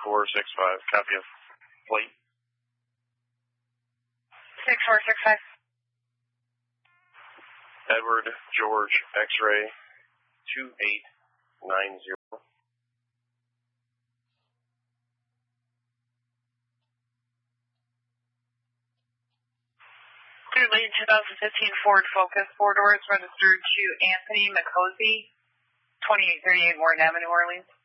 6465. Copy of plate. 6465. Edward George X-ray 2890. Clear late 2015 Ford Focus, 4 doors, registered to Anthony McCosey, 2838 Morton Avenue, Orleans.